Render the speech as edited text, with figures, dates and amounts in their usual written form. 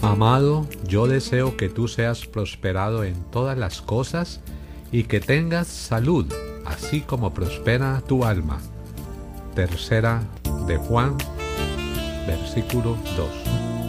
Amado, yo deseo que tú seas prosperado en todas las cosas y que tengas salud, así como prospera tu alma. Tercera de Juan, versículo 2.